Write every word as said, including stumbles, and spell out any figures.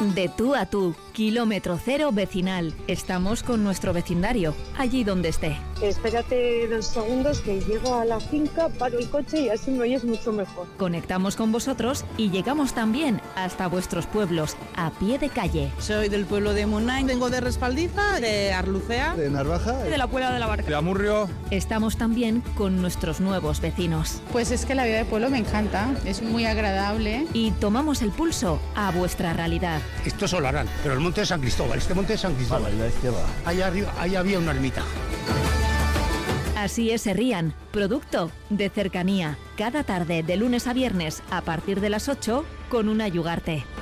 De tú a tú, kilómetro cero vecinal. Estamos con nuestro vecindario, allí donde esté. Espérate dos segundos que llego a la finca, paro el coche y así me oyes mucho mejor. Conectamos con vosotros y llegamos también hasta vuestros pueblos, a pie de calle. Soy del pueblo de Munain, vengo de Respaldiza, de Arlucea, de Narvaja, de la Puebla de la Barca, de Amurrio. Estamos también con nuestros nuevos vecinos. Pues es que la vida de pueblo me encanta, es muy agradable. Y tomamos el pulso a vuestra realidad. Esto es Olarán, pero el monte de San Cristóbal, este monte de San Cristóbal. Vale, la izquierda. Allá arriba, ahí había una ermita. Así es Herrían, producto de cercanía. Cada tarde, de lunes a viernes, a partir de las ocho, con una Yugarte.